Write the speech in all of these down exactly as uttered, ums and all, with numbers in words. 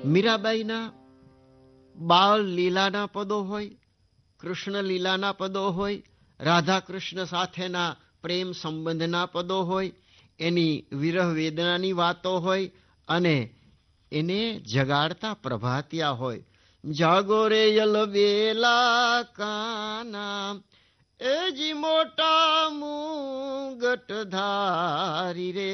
મીરાબાઈના બાળ લીલાના પદો હોય, કૃષ્ણ લીલાના પદો હોય, રાધા કૃષ્ણ સાથેના પ્રેમ સંબંધના પદો હોય, એની વિરહ વેદનાની વાતો હોય અને એને જગાડતા પ્રભાતિયા હોય. જાગો રે યલબેલા કાના એજી મોટા મુગટ ધારી રે,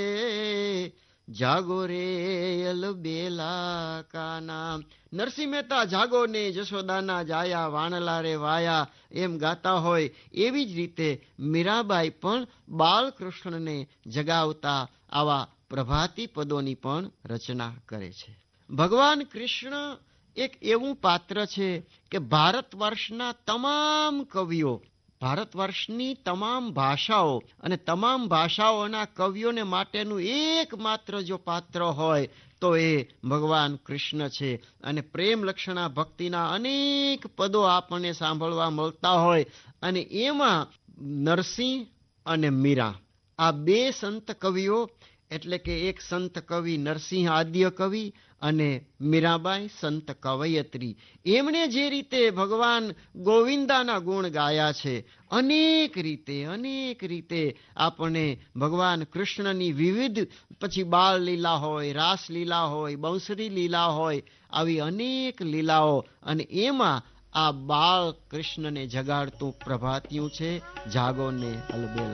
જાગો રે યલબેલા કાના. નરસિંહ મહેતા જાગો ને જશોદાના જાયા, વાણલા રે વાયા એમ ગાતા હોય, એવી જ રીતે મીરાબાઈ પણ બાલકૃષ્ણને જગાવતા આવા પ્રભાતી પદોની પણ રચના કરે છે. ભગવાન કૃષ્ણ એક એવું પાત્ર છે કે ભારત વર્ષના તમામ કવિઓ, ભારત વર્ષની તમામ ભાષાઓ અને તમામ ભાષાઓના કવિઓને માટેનું એકમાત્ર જો પાત્ર હોય તો એ ભગવાન કૃષ્ણ છે. અને પ્રેમ લક્ષણા ભક્તિના અનેક પદો આપણને સાંભળવા મળતા હોય અને એમાં નરસિંહ અને મીરા આ બે સંત કવિઓ, એટલે કે એક સંત કવિ નરસિંહ આદ્ય કવિ અને મીરાબાઈ સંત કવયત્રી, એમણે જે રીતે ભગવાન ગોવિંદાના ગુણ ગાયા છે, અનેક રીતે અનેક રીતે આપણને ભગવાન કૃષ્ણની વિવિધ પછી બાળ લીલા હોય, રાસ લીલા હોય, બંસરી લીલા હોય, આવી અનેક લીલાઓ, અને એમાં આ બાળ કૃષ્ણને જગાડતું પ્રભાતિયું છે જાગો ને અલબેલા.